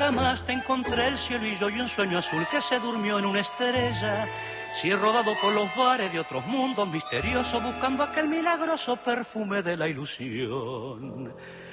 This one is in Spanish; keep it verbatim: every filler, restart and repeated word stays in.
jamás te encontré el cielo y yo y un sueño azul que se durmió en una estrella. Si he rodado por los bares de otros mundos misteriosos buscando aquel milagroso perfume de la ilusión.